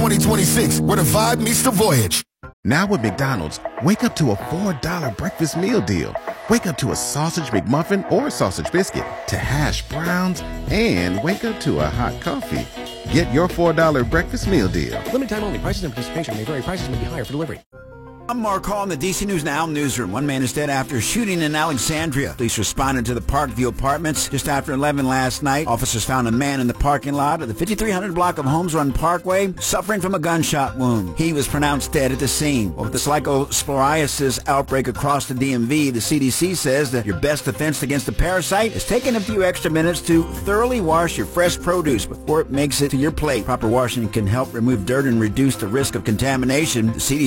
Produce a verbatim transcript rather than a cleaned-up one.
twenty twenty-six, where the vibe meets the voyage. Now with McDonald's, wake up to a four dollar breakfast meal deal. Wake up to a sausage McMuffin or sausage biscuit, to hash browns, and wake up to a hot coffee. Get your four dollar breakfast meal deal. Limited time only. Prices and participation may vary. Prices may be higher for delivery. I'm Mark Hall in the D C News Now newsroom. One man is dead after a shooting in Alexandria. Police responded to the Parkview Apartments just after eleven last night. Officers found a man in the parking lot of the fifty-three hundred block of Holmes Run Parkway suffering from a gunshot wound. He was pronounced dead at the scene. Well, with the Slichosporiasis outbreak across the D M V, the C D C says that your best defense against the parasite is taking a few extra minutes to thoroughly wash your fresh produce before it makes it to your plate. Proper washing can help remove dirt and reduce the risk of contamination. The C D C